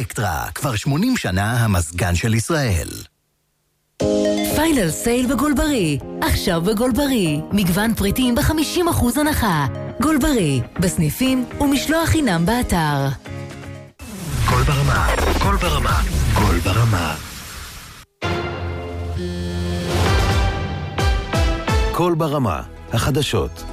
אלקטרה, כבר 80 שנה המזגן של ישראל. פיינל סייל בגולברי. עכשיו בגולברי. מגוון פריטים ב-50% הנחה. גולברי, בסניפים ומשלוח חינם באתר. קול ברמה, קול ברמה, קול ברמה. קול ברמה, החדשות.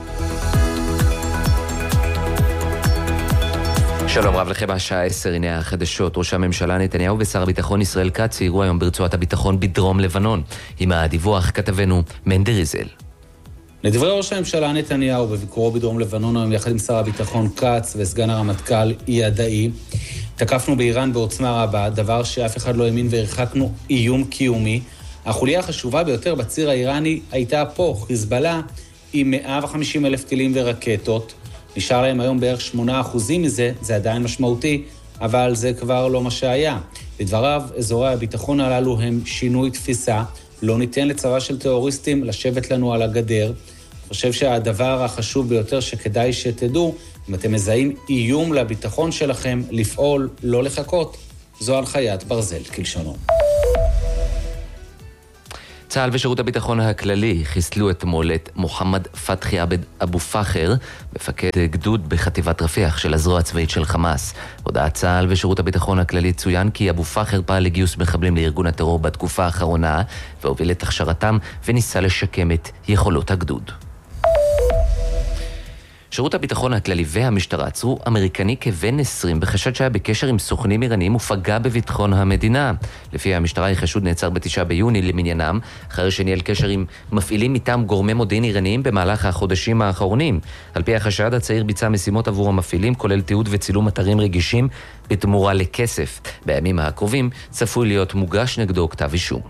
שלום רב לכם, השעה 10, הנה החדשות. ראש הממשלה נתניהו ושר הביטחון ישראל כץ סיירו היום ברצועת הביטחון בדרום לבנון. עם הדיווח כתבנו מנדי ריזל. לדברי ראש הממשלה נתניהו בביקורו בדרום לבנון היום יחד עם שר הביטחון כץ וסגן הרמטכ"ל ידעי, תקפנו באיראן בעוצמה רבה, דבר שאף אחד לא האמין, והרחקנו איום קיומי. החוליה החשובה ביותר בציר האיראני הייתה פה, חיזבאללה, עם 150,000 טילים ורקטות. נשאר להם היום בערך 8% מזה, זה עדיין משמעותי, אבל זה כבר לא מה שהיה. לדבריו, אזורי הביטחון הללו הם שינוי תפיסה, לא ניתן לצבא של טרוריסטים לשבת לנו על הגדר. אני חושב שהדבר החשוב ביותר שכדאי שתדעו, אם אתם מזהים איום לביטחון שלכם, לפעול, לא לחכות, זו הנחיית ברזל כלשונו. צה"ל ושירות הביטחון הכללי חיסלו אתמול את מוחמד פתחי עבד אבו פחר, מפקד גדוד בחטיבת רפיח של הזרוע הצבאית של חמאס. הודעת צה"ל ושירות הביטחון הכללי צוין כי אבו פחר פעל לגיוס מחבלים לארגון הטרור בתקופה האחרונה, והוביל את הכשרתם וניסה לשקם את יכולות הגדוד. שירות הביטחון הכללי והמשטרה עצרו אמריקני כבן 20 בחשד שהיה בקשר עם סוכנים איראנים ופגע בביטחון המדינה. לפי המשטרה, החשוד נעצר ב9 ביוני למניינם, אחרי שניהל קשר עם מפעילים מטעם גורמי מודיעין איראניים במהלך החודשים האחרונים. על פי החשד, הצעיר ביצע משימות עבור המפעילים, כולל תיעוד וצילום אתרים רגישים בתמורה לכסף. בימים הקרובים צפוי להיות מוגש נגדו כתב אישום.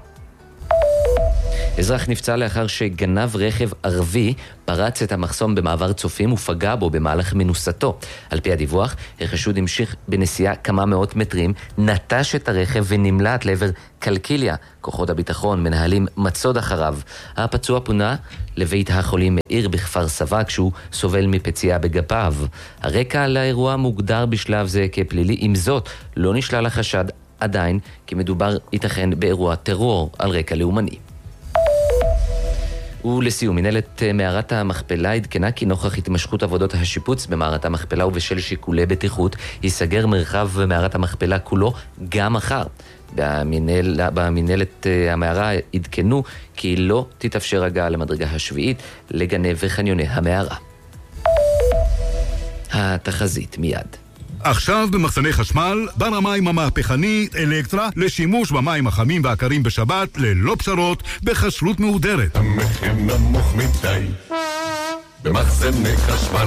אזרח נפצע לאחר שגנב רכב ערבי, פרץ את המחסום במעבר צופים ופגע בו במהלך מנוסתו. על פי הדיווח, החשוד המשיך בנסיעה כמה מאות מטרים, נטש את הרכב ונמלט לעבר קלקיליה. כוחות הביטחון מנהלים מצוד אחריו. הפצוע פונה לבית החולים מאיר בכפר סבא כשהוא סובל מפציעה בגפיו. הרקע לאירוע מוגדר בשלב זה כפלילי, עם זאת לא נשלל החשד עדיין, כי מדובר ייתכן באירוע טרור על רקע לאומני. ולסיום, מנהלת מערת המכפלה עדכנה כי נוכח התמשכות עבודות השיפוץ במערת המכפלה ובשל שיקולי בטיחות, ייסגר מרחב מערת המכפלה כולו גם מחר. במנהלת המערה עדכנו כי לא תתאפשר הגעה למדרגה השביעית לגני וחניוני המערה. התחזית מיד. עכשיו במחסני חשמל, בר המים המהפכני אלקטרה לשימוש במים החמים והקרים בשבת ללא פשרות בכשרות מהודרת. המחיר נמוך מדי במחסני חשמל.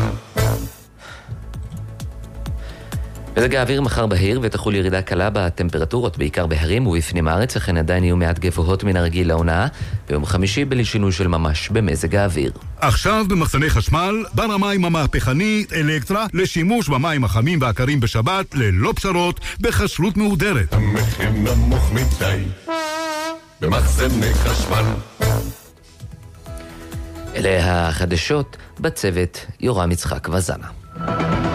מזג האוויר מחר בהיר ותחול ירידה קלה בטמפרטורות, בעיקר בהרים ובפנים הארץ, אכן עדיין יהיו מעט גבוהות מן הרגיל לעונה, ביום חמישי בלי שינוי של ממש במזג האוויר. עכשיו במחסני חשמל, בר המים המהפכני אלקטרה לשימוש במים החמים והקרים בשבת ללא פשרות בכשרות מהודרת. המחיר נמוך מדי במחסני חשמל. אלה החדשות, בצוות יורם יצחק וזנה.